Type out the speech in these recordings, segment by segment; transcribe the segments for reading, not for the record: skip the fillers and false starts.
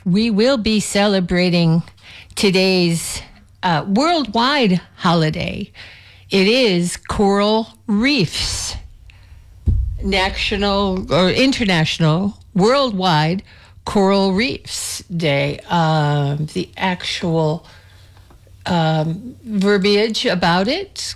we will be celebrating today's worldwide holiday. It is Coral Reefs National or International Worldwide Coral Reefs Day. The actual verbiage about it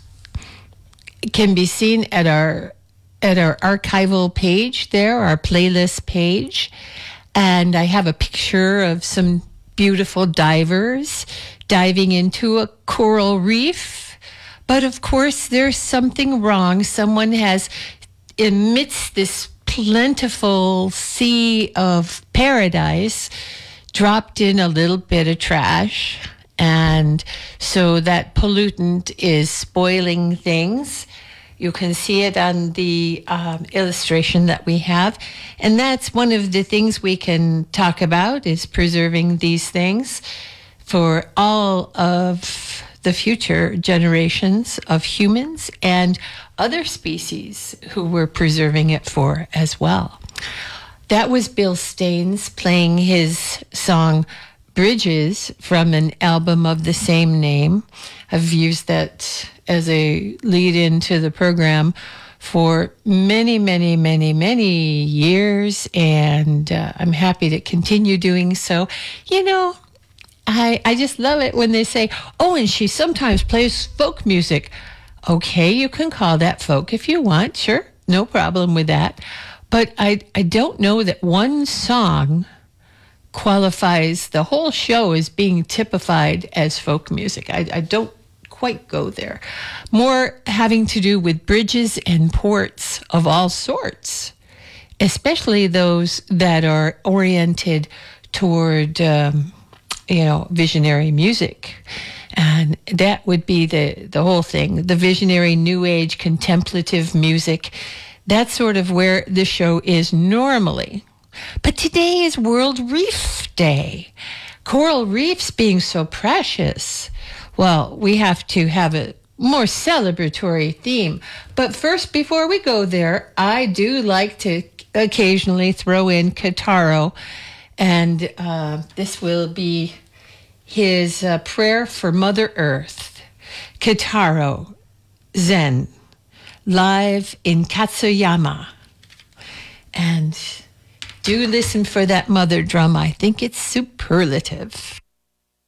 can be seen at our archival page there, our playlist page. And I have a picture of some beautiful divers diving into a coral reef. But of course, there's something wrong. Someone has, amidst this plentiful sea of paradise, dropped in a little bit of trash. And so that pollutant is spoiling things. You can see it on the illustration that we have. And that's one of the things we can talk about, is preserving these things for all of the future generations of humans and other species who we're preserving it for as well. That was Bill Staines playing his song Bridges from an album of the same name. I've used that as a lead into the program for many, many, many, many years, and I'm happy to continue doing so. You know, I just love it when they say, oh, and she sometimes plays folk music. Okay, you can call that folk if you want, sure, no problem with that. But I don't know that one song qualifies the whole show as being typified as folk music. I don't quite go there. More having to do with bridges and ports of all sorts, especially those that are oriented toward, visionary music. And that would be the whole thing, the visionary new age contemplative music. That's sort of where the show is normally. But today is World Reef Day. Coral reefs being so precious. Well, we have to have a more celebratory theme. But first, before we go there, I do like to occasionally throw in Kitaro. And this will be his prayer for Mother Earth. Kitaro Zen, live in Katsuyama. And do listen for that mother drum. I think it's superlative.